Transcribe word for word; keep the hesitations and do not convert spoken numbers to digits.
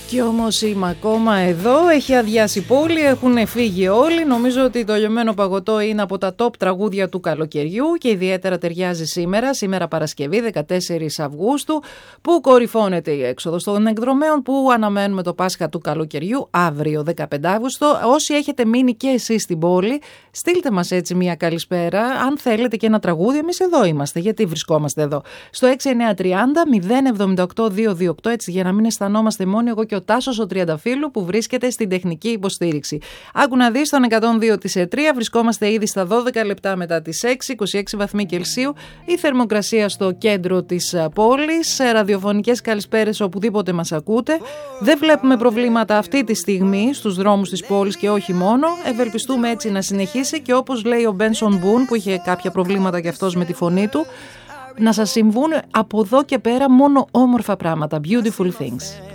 Κι όμως είμαι ακόμα εδώ, έχει αδειάσει η πόλη, έχουν φύγει όλοι. Νομίζω ότι το λιωμένο παγωτό είναι από τα top τραγούδια του καλοκαιριού και ιδιαίτερα ταιριάζει σήμερα, σήμερα Παρασκευή δεκατέσσερις Αυγούστου, που κορυφώνεται η έξοδος των εκδρομέων, που αναμένουμε το Πάσχα του καλοκαιριού αύριο δεκαπέντε Αυγούστου. Όσοι έχετε μείνει και εσείς στην πόλη, στείλτε μας έτσι μια καλησπέρα. Αν θέλετε και ένα τραγούδι, εμείς εδώ είμαστε. Γιατί βρισκόμαστε εδώ? Στο έξι εννιά τριάντα μηδέν εβδομήντα οκτώ διακόσια είκοσι οκτώ, έτσι για να μην αισθανόμαστε μόνοι, εγώ και ο Τάσος ο Τριανταφύλου που βρίσκεται στην τεχνική υποστήριξη. Άκου να δεις, στον εκατόν δύο της ΕΤΡΙΑ βρισκόμαστε ήδη στα δώδεκα λεπτά μετά τις έξι, είκοσι έξι βαθμοί Κελσίου. Η θερμοκρασία στο κέντρο της πόλης. Ραδιοφωνικές καλησπέρες οπουδήποτε μας ακούτε. Δεν βλέπουμε προβλήματα αυτή τη στιγμή στους δρόμους της πόλης και όχι μόνο. Ευελπιστούμε έτσι να συνεχίσει και όπως λέει ο Μπένσον Μπουν, που είχε κάποια προβλήματα κι αυτός με τη φωνή του, να σας συμβούν από εδώ και πέρα μόνο όμορφα πράγματα. Beautiful things.